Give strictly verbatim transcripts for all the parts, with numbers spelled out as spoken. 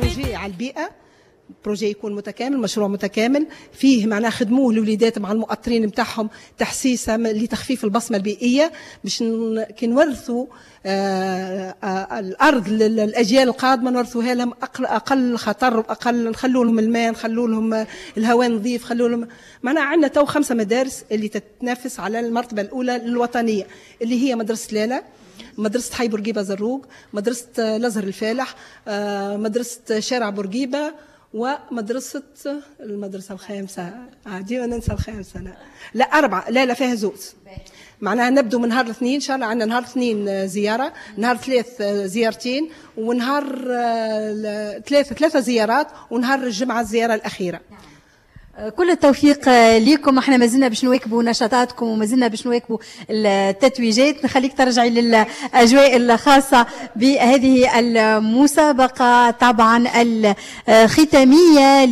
بروجي على البيئة، بروجي يكون متكامل، مشروع متكامل فيه معناه خدموه الوليدات مع المؤطرين نتاعهم تحسيسها لتخفيف البصمة البيئية باش كي نورثوا آه آه الأرض للأجيال القادمة نورثوها لهم أقل خطر، أقل نخلوا لهم الماء، نخلوا لهم الهواء نظيف، خلوا لهم معناها. عندنا تو خمسة مدارس اللي تتنافس على المرتبة الأولى الوطنية اللي هي مدرسة لالا، مدرسة حي بورقيبة زروق، مدرسة الأزهر الفالح، مدرسة شارع بورقيبة، ومدرسة المدرسة الخامسة عادي وننسى الخامسة لا لا أربعة لا لا فيها زوز. معناها نبدو من نهار الاثنين إن شاء الله، عندنا نهار الاثنين زيارة، نهار ثلاث زيارتين، ونهار ثلاثة ثلاثة زيارات، ونهار الجمعة الزيارة الأخيرة. كل التوفيق لكم. احنا ما زلنا باش نواكبوا نشاطاتكم وما زلنا باش نواكبوا التتويجات. نخليك ترجعي للاجواء الخاصه بهذه المسابقه طبعا الختاميه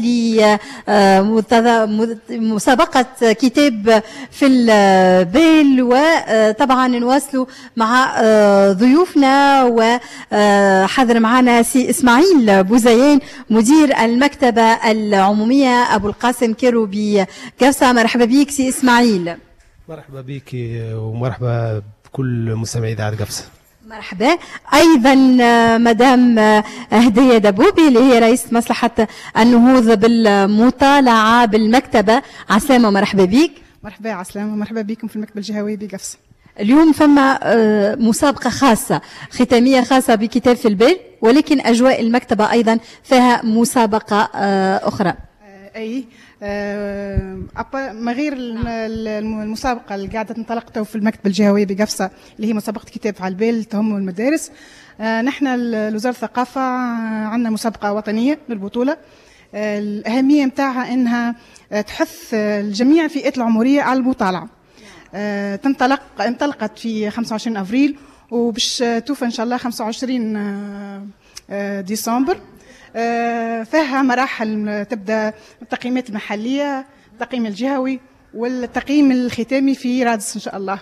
لمسابقه كتاب في البال. وطبعا نواصلوا مع ضيوفنا، وحضر معنا سي اسماعيل بوزيان مدير المكتبه العموميه ابو القاسم كيرو بقفصة. مرحبا بك سي اسماعيل. مرحبا بك ومرحبا بكل مستمعي اذاعه قفصة. مرحبا ايضا مدام هديه دبوبي اللي هي رئيسه مصلحه النهوض بالمطالعه بالمكتبه. عسلامه مرحبا بك. مرحبا عسلامه مرحبا بكم في المكتبه الجهويه بقفصة. اليوم فما مسابقه خاصه ختاميه خاصه بكتاب في البال، ولكن اجواء المكتبه ايضا فيها مسابقه اخرى. اي ما غير المسابقه اللي قاعده تنطلق تو في المكتبه الجهويه بقفصة اللي هي مسابقه كتاب على البال تهم المدارس. نحن وزاره الثقافه عندنا مسابقه وطنيه للبطوله. الاهميه نتاعها انها تحث الجميع فئات العمريه على المطالعه. تنطلق انطلقت في خمسة وعشرين افريل وباش توفى ان شاء الله خمسة وعشرين ديسمبر. فيها مراحل تبدا التقييمات المحليه، التقييم الجهوي، والتقييم الختامي في رادس ان شاء الله.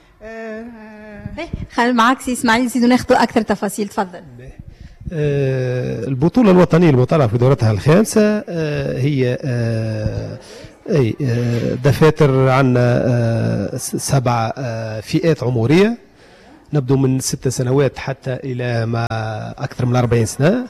خلينا معك سي اسماعيل نزيدوا ناخذوا اكثر تفاصيل. تفضل. البطوله الوطنيه المطالعه في دورتها الخامسه هي اي دفاتر عندنا سبع فئات عمريه، نبدو من ست سنوات حتى الى ما اكثر من أربعين سنه.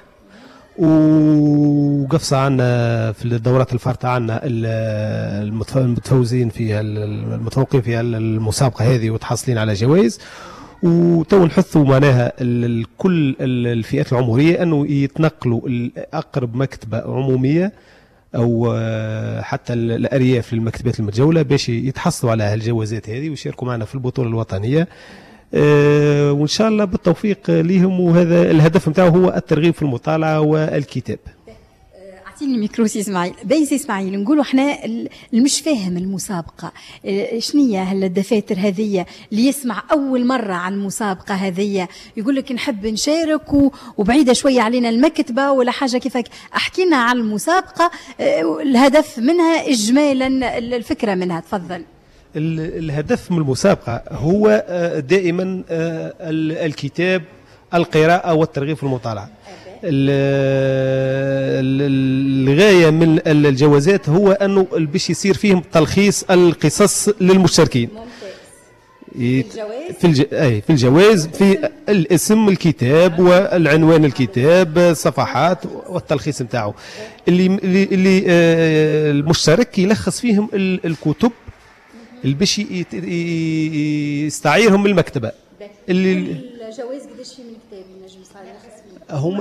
وقفصة عنا في الدورات الفارطة عنا المتفوزين فيها المتفوقين في المسابقة هذه وتحصلين على جوائز. وتو نحثوا معناها كل الفئات العمرية أنه يتنقلوا أقرب مكتبة عمومية أو حتى الأرياف للمكتبات المتجولة باش يتحصلوا على هالجوازات هذه ويشاركوا معنا في البطولة الوطنية. أه وان شاء الله بالتوفيق ليهم. وهذا الهدف نتاعو هو الترغيب في المطالعه والكتاب. اعطيني الميكرو سي اسماعيل. باهي سي اسماعيل، نقولوا احنا المش فاهم المسابقه شنية هالدفاتر هذه اللي يسمع اول مره عن المسابقه هذه يقول لك نحب نشارك وبعيده شويه علينا المكتبه ولا حاجه كيفك. احكي لنا عن المسابقه، الهدف منها اجمالا، الفكره منها. تفضل. الهدف من المسابقة هو دائما الكتاب، القراءة والترغيب في المطالعة. الغاية من الجوازات هو أنه باش يصير فيهم تلخيص القصص للمشتركين. في الجواز أي في الجواز في الاسم الكتاب والعنوان الكتاب، الصفحات والتلخيص نتاعو اللي اللي المشترك يلخص فيهم الكتب اللي باش يستعيرهم من المكتبه. اللي الجواز قداش فيه من كتاب ينجم يلخص هم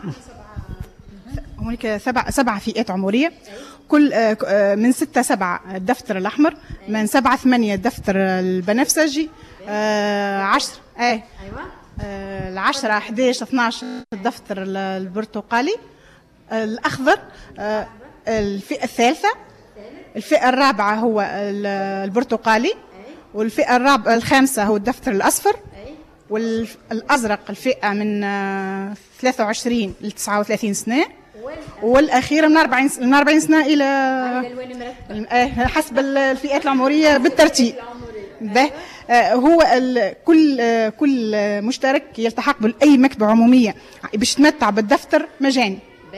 هناك سبع سبع فئات عمريه، كل من ستة سبعة الدفتر الاحمر، من سبعة ثمانية الدفتر البنفسجي، عشر اي ايوه العشرة أحد عشر اثنا عشر الدفتر البرتقالي، الاخضر الفئه الثالثه، الفئة الرابعة هو البرتقالي، والفئة الرابعة الخامسة هو الدفتر الأصفر، والأزرق الفئة من ثلاثة وعشرين ل تسعة وثلاثين سنة، والأخيرة من أربعين من أربعين سنة إلى حسب الفئات العمرية بالترتيب. به هو كل كل مشترك يلتحق بأي مكتبة عمومية باش يتمتع بالدفتر مجاني.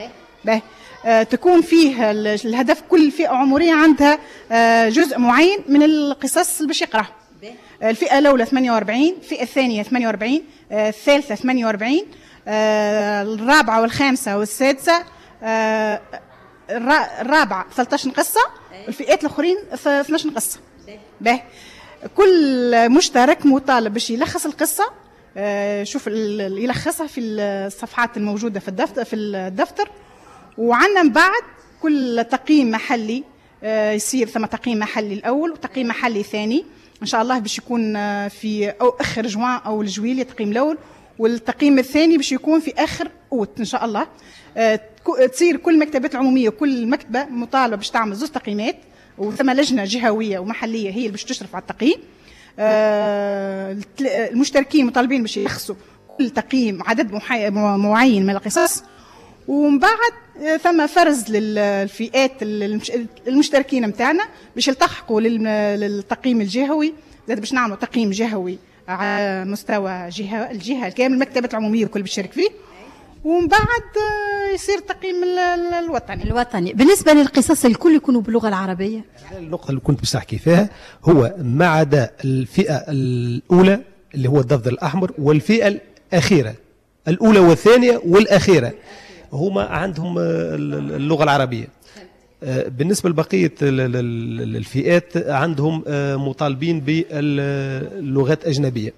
به آه تكون فيه الهدف كل فئة عمرية عندها آه جزء معين من القصص اللي باش يقراه. الفئة الأولى ثمانية وأربعين، الفئة الثانية ثمانية وأربعين، آه الثالثة ثمانية وأربعين، آه الرابعة والخامسة والسادسة، آه الرابعة ثلاثة عشر قصة، الفئات الآخرين اثني عشر قصة. به كل مشترك مطالب باش يلخص القصة، آه شوف يلخصها في الصفحات الموجودة في الدفتر في الدفتر وعندنا من بعد كل تقييم محلي آه يصير ثم تقييم محلي الأول وتقييم محلي ثاني ان شاء الله باش يكون في او اخر جوان او الجويلية التقييم الاول، والتقييم الثاني باش يكون في اخر اوت ان شاء الله. أه تصير كل المكتبات العموميه كل مكتبه مطالبه باش تعمل زوج تقييمات، وثم لجنه جهويه ومحليه هي اللي باش تشرف على التقييم. أه المشتركين مطالبين باش يلخصوا كل تقييم عدد معين من القصص، ومن بعد ثم فرز للفئات المشتركين متاعنا باش يلتحقوا للتقييم الجهوي، زاد باش نعملوا تقييم جهوي على مستوى جهه الجهه الكامل المكتبات العموميه الكل باش يشارك فيه، ومن بعد يصير التقييم الوطني. الوطني بالنسبه للقصص الكل يكونوا باللغه العربيه. النقطه اللي كنت باش نحكي فيها هو ما عدا الفئه الاولى اللي هو الدفتر الاحمر، والفئه الاخيره الاولى والثانيه والاخيره هما عندهم اللغة العربية. بالنسبة لبقية الفئات عندهم مطالبين باللغات أجنبية،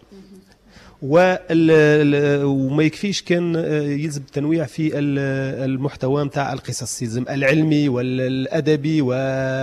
وما يكفيش كان يلزم التنويع في المحتوى متاع القصص، يلزم العلمي والأدبي و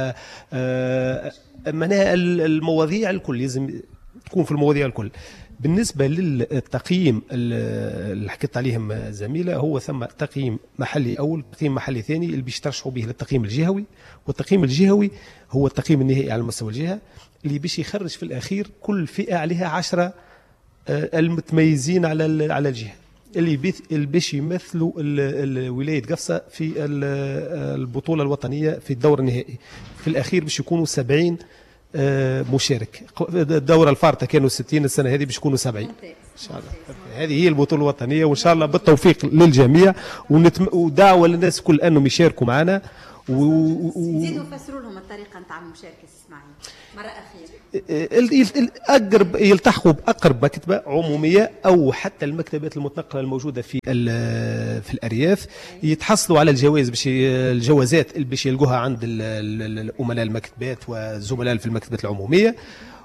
معناها المواضيع الكل لازم تكون في المواضيع الكل. بالنسبة للتقييم اللي حكيت عليهم زميلة، هو ثم تقييم محلي أول، تقييم محلي ثاني اللي باش ترشحوا به للتقييم الجهوي، والتقييم الجهوي هو التقييم النهائي على مستوى الجهة اللي باش يخرج في الأخير كل فئة عليها عشرة المتميزين على على الجهة اللي باش يمثلوا ولاية قفصة في البطولة الوطنية في الدور النهائي. في الأخير باش يكونوا سبعين مشارك. الدورة الفارطة كانوا ستين، السنة هذه باش يكونوا سبعين إن شاء الله. هذه هي البطولة الوطنية، وإن شاء الله بالتوفيق للجميع، ونتم... ودعوة للناس كل أنهم يشاركوا معنا. زيدوا فسروا لهم الطريقة نتاع المشاركة اسماعيل مرة أخيرة. أقرب يلتحقوا بأقرب مكتبة عمومية أو حتى المكتبات المتنقلة الموجودة في في الأرياف، يتحصلوا على الجوائز باش الجوازات اللي باش يلقوها عند الأمناء المكتبات والزملاء في المكتبات العمومية،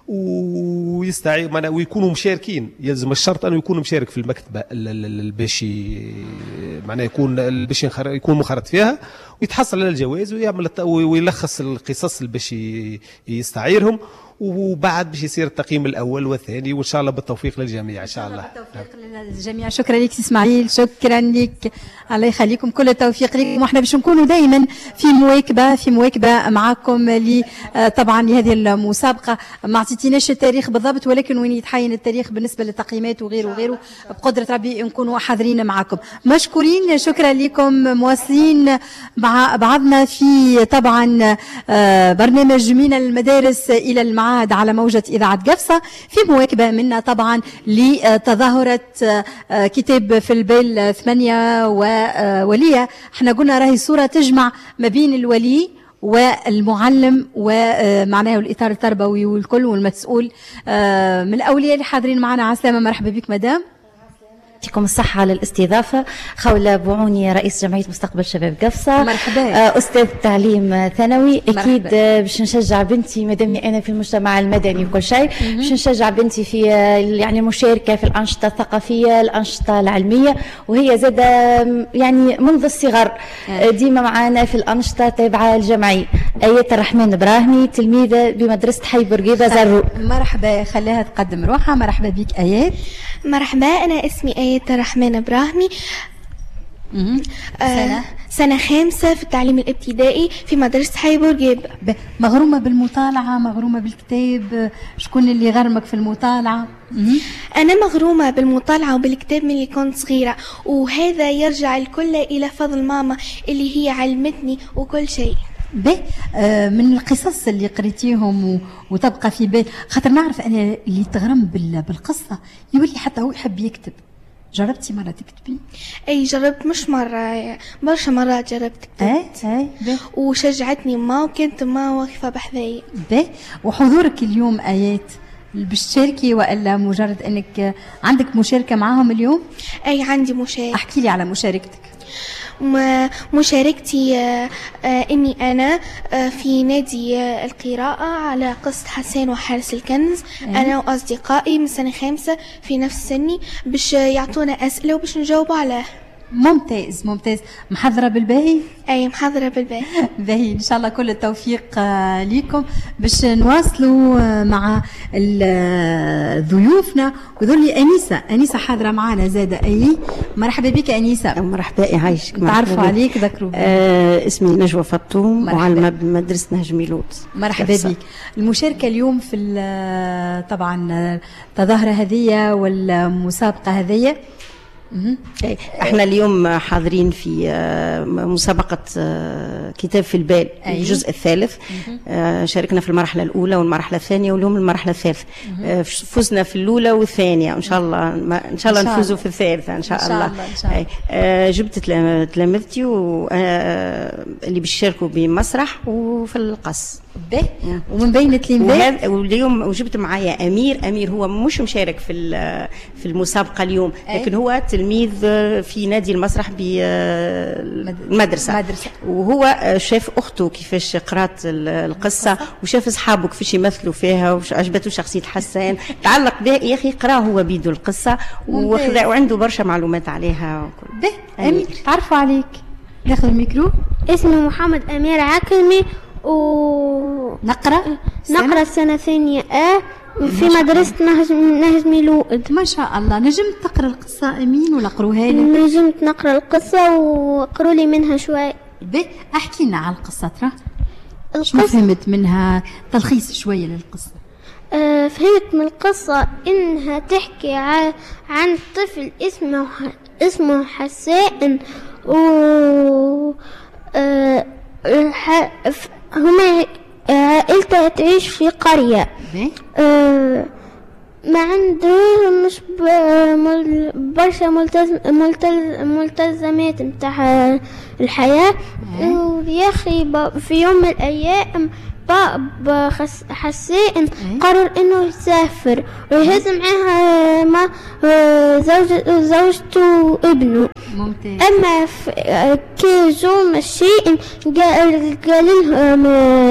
ويستعي ويكونوا مشاركين. يلزم الشرط انه يكون مشارك في المكتبه باش معناه يكون باش يكون منخرط فيها، ويتحصل على الجوائز ويعمل ويلخص القصص اللي باش يستعيرهم، وبعد باش يصير التقييم الاول والثاني، وان شاء الله بالتوفيق للجميع ان شاء الله. بالتوفيق للجميع. شكرا لك اسماعيل، شكرا لك، الله يخليكم، كل التوفيق لكم، واحنا باش نكونوا دائما في مواكبه في مواكبه معاكم ل طبعا لهذه المسابقه. ما عطيتيناش التاريخ بالضبط، ولكن وين يتحين التاريخ بالنسبه للتقييمات وغيره وغيره بقدره ربي نكونوا حاضرين معاكم. مشكورين، شكرا لكم. مواصلين مع بعضنا في طبعا برنامج من المدارس الى المعاهد على موجة إذاعة قفصة، في مواكبة منا طبعا لتظاهرة كتاب في البيل ثمانية وولية. احنا قلنا راهي صورة تجمع ما بين الولي والمعلم ومعناه الإطار التربوي والكل والمسؤول من الأولياء اللي حاضرين معنا. عسلامة، مرحبا بك مدام. يعطيكم الصحة على الاستضافة. خولة بوعوني، رئيس جمعية مستقبل شباب قفصة. مرحبا. أستاذ تعليم ثانوي. أكيد مرحبا. باش نشجع بنتي مادامني أنا في المجتمع المدني وكل شيء، باش نشجع بنتي في يعني مشاركة في الأنشطة الثقافية، الأنشطة العلمية، وهي زادة يعني منذ الصغر ديما معنا في الأنشطة تابعة الجمعية. آيات الرحمن إبراهيمي، تلميذة بمدرسة حي بورقيبة زرو. مرحبا، خليها تقدم روحها. مرحبا بك آيات. مرحبا، أنا اسمي آيات الرحمن إبراهيمي، سنة سنة خامسة في التعليم الابتدائي في مدرسة حي بورقيبة. مغرومة بالمطالعة، مغرومة بالكتاب، شكون اللي غرمك في المطالعة؟ أنا مغرومة بالمطالعة وبالكتاب من اللي كنت صغيرة، وهذا يرجع الكل إلى فضل ماما اللي هي علمتني وكل شيء. به آه من القصص اللي قريتيهم وتبقى في بال، خاطر نعرف أنا اللي تغرم بالقصة يولي حتى هو يحب يكتب. جربتي مرة تكتبي؟ اي جربت، مش مرة، برشا مرات جربت كتبت. اي اي وشجعتني ما، وكنت ما واقفة بحذايا. باهي. وحضورك اليوم آيات باش تشاركي ولا مجرد انك عندك مشاركة معاهم اليوم؟ اي عندي مشاركة. احكي لي على مشاركتك. مشاركتي اني انا في نادي القراءة على قصة حسان وحارس الكنز. انا واصدقائي من سنة خامسة في نفس سني باش يعطونا اسئلة وباش نجاوب عليها. ممتاز ممتاز. محضرة بالباهي؟ اي محضرة بالباهي. باهي، ان شاء الله كل التوفيق ليكم باش نواصلوا مع ضيوفنا. وذولي انيسه انيسه حاضره معنا زاده. اي مرحبا بك انيسه. مرحبا، يعيشك. نتعرفوا عليك، ذكروا. آه اسمي نجوى فطوم، معلمه بمدرسه نهج ميلود. مرحبا بك. المشاركه اليوم في طبعا التظاهره هذه والمسابقه هذه. احنا اليوم حاضرين في مسابقة كتاب في البال الجزء الثالث. شاركنا في المرحلة الأولى والمرحلة الثانية، واليوم المرحلة الثالثة. فزنا في الأولى والثانية، وإن شاء الله إن شاء الله نفوزوا في الثالثة إن شاء الله. جبت تلامذتي اللي بيشاركوا بمسرح وفي القص. باهي. ومن بين التلاميذ واليوم وجبت معايا امير. امير هو مش مشارك في في المسابقه اليوم، لكن هو تلميذ في نادي المسرح بالمدرسه مدرسة. وهو شاف اخته كيفاش قرات القصه، وشاف اصحابه كيفاش يمثلوا فيها، وعجبته شخصيه حسان، تعلق بها. يا اخي قراه هو بيدو القصه وعنده برشا معلومات عليها. باهي. امير تعرفوا عليك، ناخذ الميكرو. اسمي محمد امير عكرمي، و نقرأ نقرأ السنة الثانية آه في مدرسة نهج نهج ميلود. ما شاء الله. نجمت تقرأ القصة أمين ولا قروها لي؟ نجمت نقرأ القصة وقروا لي منها شوي. باهي. احكي لنا على القصة. ترى شنو فهمت منها؟ تلخيص شوية للقصة. آه فهمت من القصة إنها تحكي عن عن طفل اسمه اسمه حسان، و آه هما عائلته تعيش في قرية. آه ما عندهمش برشا ملتزم ملتزمات متاع الحياة. ويا أخي في يوم من الأيام بابا حسان قرر انه يسافر ويهز معاه ما زوجته زوجته وابنه. ممتاز. اما كي جو ماشيين قال قال لهم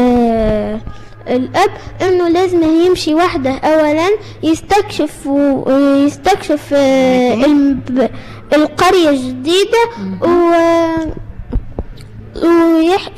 الاب انه لازم يمشي وحده اولا يستكشف ويستكشف القرية الجديدة و ويح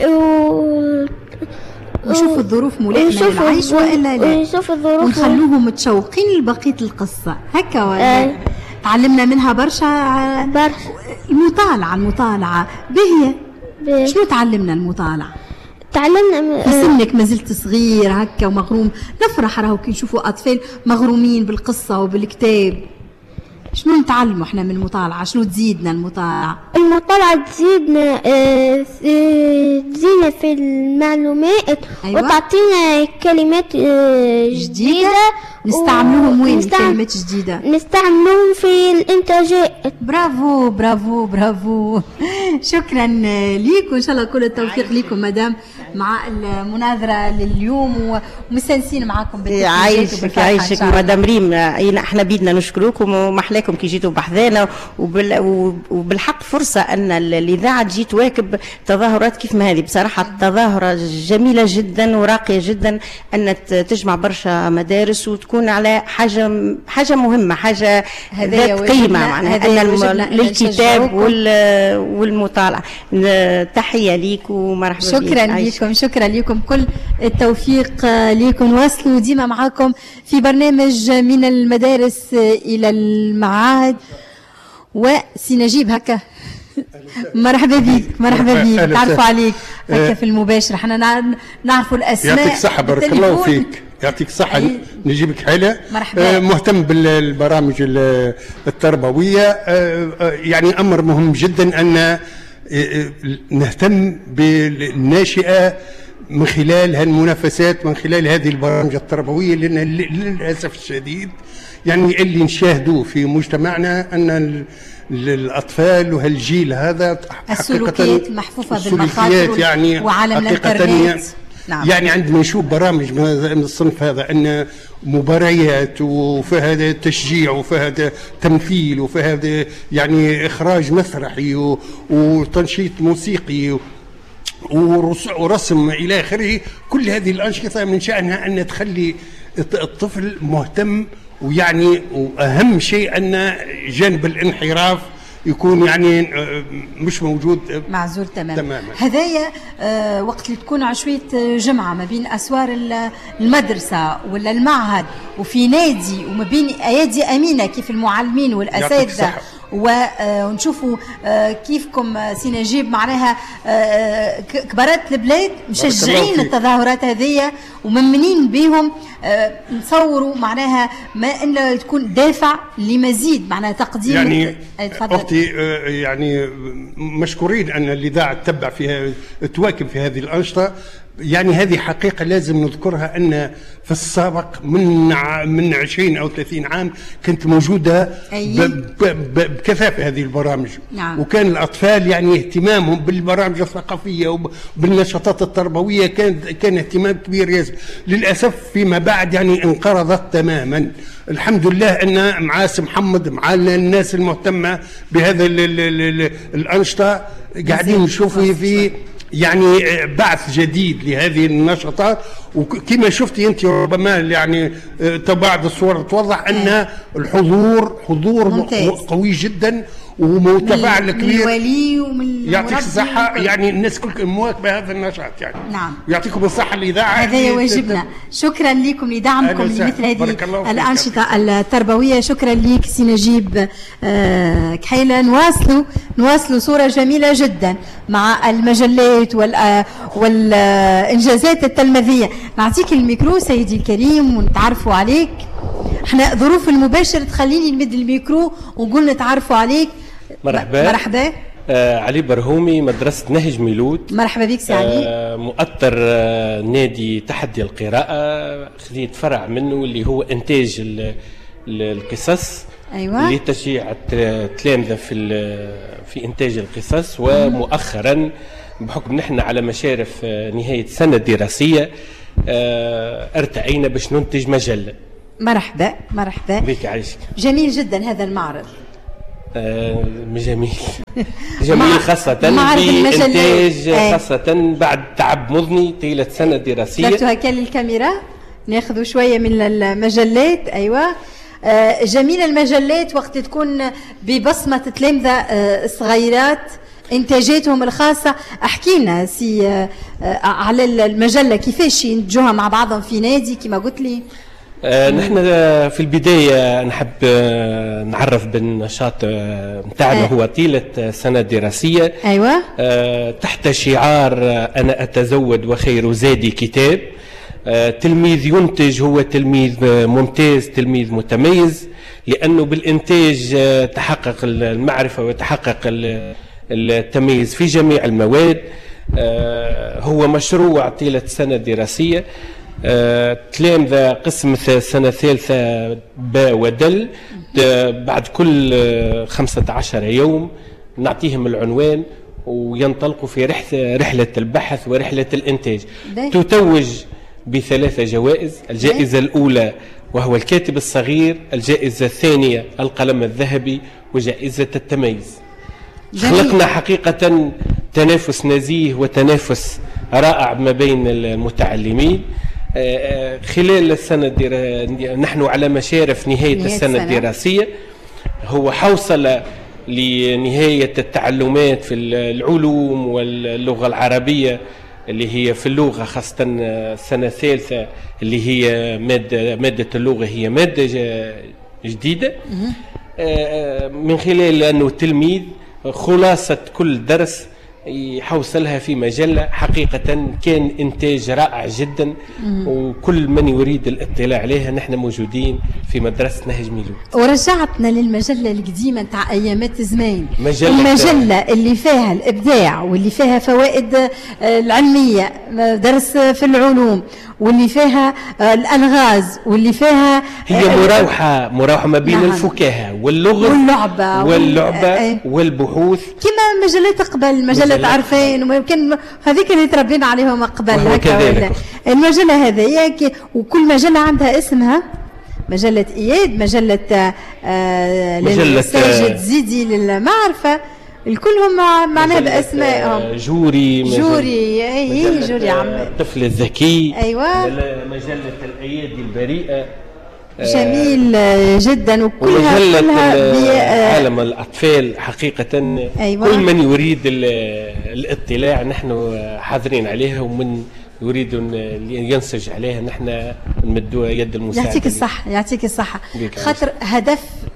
ونشوف الظروف ملائمة للعيش وإلا لا، ونشوف الظروف ونخلوهم متشوقين لبقية القصة. هكا ولا آه. تعلمنا منها برشا. برشا المطالعة المطالعة باهية. شنو تعلمنا المطالعة؟ تعلمنا في سنك ما زلت صغير هكا ومغروم. نفرح راهو كي نشوفوا أطفال مغرومين بالقصة وبالكتاب. شنو نتعلموا احنا من المطالعة؟ شنو تزيدنا المطالعة؟ المطالعة تزيدنا اه تزيدنا في المعلومات. أيوة. وتعطينا كلمات اه جديدة, جديدة نستعملوهم. وين الكلمات الجديدة؟ نستعملوهم في الانتاجات. برافو برافو برافو. شكرا ليك، وان شاء الله كل التوفيق ليكم مدام مع المناظرة لليوم، ومستانسين معاكم بالتحيات. يعيشك مدام ريم. احنا بيدنا نشكروكم ومحلاكم كي جيتوا بحذانا، وبالحق فرصة ان الاذاعة تجي تواكب تظاهرات كيف ما هذه. بصراحة تظاهرة جميلة جدا وراقية جدا ان تجمع برشا مدارس وتكون على حاجة حاجة مهمة، حاجة ذات قيمة معناها للكتاب والمطالعة. تحية ليك ومرحبا بك. شكرا لكم، شكرا لكم، كل التوفيق لكم. واصلوا ديما معاكم في برنامج من المدارس إلى المعاهد. وسي نجيب هكا مرحبا بك. مرحبا بك. تعرفوا عليك هكا في المباشر، احنا نعرفوا الاسماء. يعطيك الصحة، بارك الله فيك. يعطيك الصحة. نجيبك حالة. مرحبا. مهتم بالبرامج التربوية. يعني أمر مهم جدا أن نهتم بالناشئة من خلال هالمنافسات، من خلال هذه البرامج التربوية، لأن للأسف الشديد يعني اللي نشاهدوه في مجتمعنا أن الأطفال وهالجيل هذا السلوكيات محفوفة بالمخاطر يعني وعالم الانترنت. نعم. يعني عندما نشوف برامج من الصنف هذا أن مباريات وفيها تشجيع وفيها تمثيل وفيها يعني إخراج مسرحي وتنشيط موسيقي ورسم إلى آخره، كل هذه الأنشطة من شأنها أن تخلي الطفل مهتم، ويعني وأهم شيء أن جانب الانحراف يكون يعني مش موجود، معزول تماما. تماما. هذايا آه وقت اللي تكون عشوية جمعة ما بين أسوار المدرسة ولا المعهد وفي نادي وما بين أيادي أمينة كيف المعلمين والأساتذة، ونشوفوا كيفكم سي نجيب معناها كبارات البلاد مشجعين التظاهرات هذه وممنين بهم، نصوروا معناها ما إلا تكون دافع لمزيد معناها تقديم. يعني أختي يعني مشكورين أن الإذاعة تتبع فيها تواكب في هذه الأنشطة. يعني هذه حقيقة لازم نذكرها، أن في السابق من من عشرين أو ثلاثين عام كانت موجودة بكثافة هذه البرامج. نعم. وكان الأطفال يعني اهتمامهم بالبرامج الثقافية وبالنشاطات التربوية كان كان اهتمام كبير ياسر. للأسف فيما بعد يعني انقرضت تماما. الحمد لله أن مع سي محمد مع الناس المهتمة بهذا الأنشطة قاعدين نشوفوا في يعني بعث جديد لهذه النشاطات. وكما شفتي انت ربما يعني بعض الصور توضح ان الحضور حضور ممتاز. قوي جدا ومتفاعل كبير. من الولي ومن يعطيك الصحة، يعني الناس كلكم مواكبة هذا النشاط يعني. نعم. يعطيكم الصحة الإذاعة. هذا واجبنا. شكرا لكم لدعمكم لمثل هذه الأنشطة التربوية. شكرا لك سي نجيب آه كحيلة. نواصلوا نواصلوا صورة جميلة جدا مع المجلات وال والإنجازات التلميذية. نعطيك الميكرو سيدي الكريم ونتعرفوا عليك. احنا ظروف المباشر تخليني نمد الميكرو ونقول نتعرفوا عليك. مرحبا. مرحبا. آه علي برهومي، مدرسة نهج ميلود. مرحبا بك سي علي. آه مؤطر آه نادي تحدي القراءة، خذيت فرع منه اللي هو إنتاج القصص. أيوة. لتشجيع التلامذة في في إنتاج القصص. ومؤخرا بحكم نحن على مشارف نهاية سنة دراسية آه ارتأينا باش ننتج مجلة. مرحبا مرحبا بك عايشك. جميل جدا هذا المعرض. آه جميل جميل خاصة بإنتاج خاصة بعد تعب مضني طيلة سنة دراسية. لفتوا هكا للكاميرا ناخذوا شوية من المجلات. أيوة آه جميل المجلات وقت تكون ببصمة تلامذة آه صغيرات إنتاجاتهم الخاصة. أحكينا سي آه على المجلة كيفاش ينتجوها مع بعضهم في نادي كما قلت لي. آه نحن في البداية نحب آه نعرف بالنشاط آه متاعنا. آه. هو طيلة سنة دراسية. أيوة. آه تحت شعار آه أنا أتزود وخير زادي كتاب. آه تلميذ ينتج هو تلميذ آه ممتاز، تلميذ متميز، لأنه بالإنتاج آه تحقق المعرفة وتحقق التمييز في جميع المواد. آه هو مشروع طيلة سنة دراسية. آه، تلامذة قسم سنة ثالثة باء ودل بعد كل آه، خمسة عشر يوم نعطيهم العنوان وينطلقوا في رحلة, رحلة البحث ورحلة الإنتاج. تتوج بثلاثة جوائز. الجائزة الأولى وهو الكاتب الصغير، الجائزة الثانية القلم الذهبي، وجائزة التميز. جميل. خلقنا حقيقة تنافس نزيه وتنافس رائع ما بين المتعلمين خلال السنة الدرا... نحن على مشارف نهاية, نهاية السنة سنة. الدراسية. هو حوصل لنهاية التعلمات في العلوم واللغة العربية اللي هي في اللغة، خاصة السنة الثالثة اللي هي مادة, مادة اللغة هي مادة جديدة. من خلال أنه التلميذ خلاصة كل درس يحوصلها في مجلة. حقيقة كان إنتاج رائع جدا، وكل من يريد الاطلاع عليها نحن موجودين في مدرسة نهج ميلود. ورجعتنا للمجلة القديمة نتاع أيامات زمان، مجلة المجلة اللي فيها الإبداع واللي فيها فوائد العلمية، درس في العلوم، واللي فيها الألغاز، واللي فيها هي مراوحة مراوحة ما بين نعم. الفكاهة واللغز واللعبة واللعبة وال... والبحوث، كما مجلات قبل، مجلة عرفين ويمكن هذيك اللي تربينا عليهم قبل هكا. المجلة هذه وكل مجلة عندها اسمها، مجلة إياد، مجلة آه للساجد زيدي للمعرفة، الكلهم معناها بأسمائهم. جوري جوري اي جوري عم الطفل الذكي، ايوه، مجلة الأيادي البريئة جميل جدا، وكلها كلها عالم الأطفال. حقيقة أيوة. كل من يريد الاطلاع نحن حاضرين عليها، ومن يريد أن ينسج عليها نحن نمدوا يد المساعدة. يعطيك الصحة، يعطيك الصحة، خاطر هدف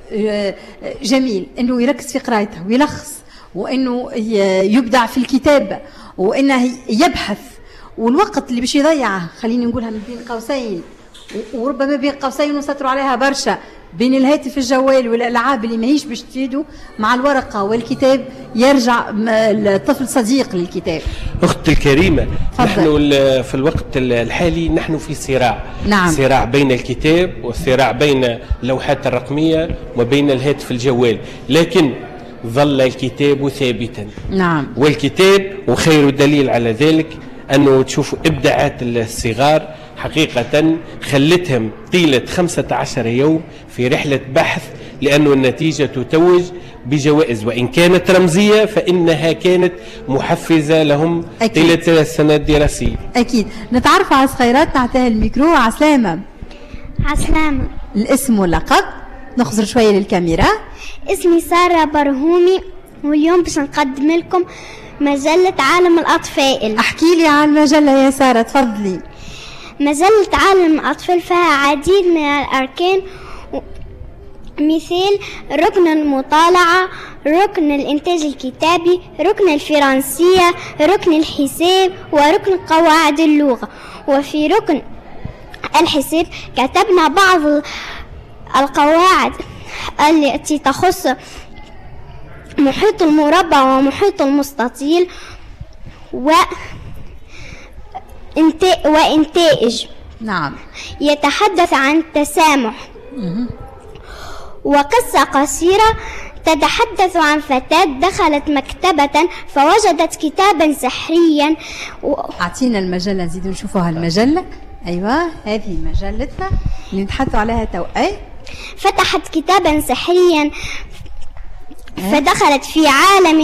جميل أنه يركز في قراءته ويلخص، وأنه يبدع في الكتابة، وأنه يبحث، والوقت اللي باش يضيعه خليني نقولها من بين قوسين، وربما بين قوسين نسطروا عليها برشا، بين الهاتف الجوال والألعاب اللي ماهيش باش تفيدوا، مع الورقة والكتاب يرجع الطفل صديق للكتاب. أختي الكريمة، فضل. نحن في الوقت الحالي نحن في صراع، نعم. صراع بين الكتاب وصراع بين اللوحات الرقمية وبين الهاتف الجوال، لكن ظل الكتاب ثابتا. نعم. والكتاب وخير دليل على ذلك أنه تشوفوا إبداعات الصغار حقيقة خلتهم طيلة خمسة عشر يوم في رحلة بحث، لأن النتيجة تتوج بجوائز، وإن كانت رمزية فإنها كانت محفزة لهم أكيد. طيلة السنة الدراسية. أكيد. نتعرف على صغيرات، نعطيها الميكرو. عسلامة. عسلامة. الاسم واللقب، نخزر شوية للكاميرا. اسمي سارة برهومي، واليوم باش نقدم لكم مجلة عالم الأطفال. احكي لي عن المجلة يا سارة، تفضلي. مجلة عالم الأطفال فيها عديد من الأركان، مثل ركن المطالعة، ركن الإنتاج الكتابي، ركن الفرنسية، ركن الحساب، وركن قواعد اللغة. وفي ركن الحساب كتبنا بعض القواعد التي تخص محيط المربع ومحيط المستطيل و وإنتاج. نعم. يتحدث عن التسامح. وقصة قصيرة تتحدث عن فتاة دخلت مكتبة فوجدت كتابا سحريا و... أعطينا المجلة نزيد نشوفوها المجلة. أيوة، هذه مجلتنا اللي نتحدثوا عليها تو. أي فتحت كتابا سحريا فدخلت في عالم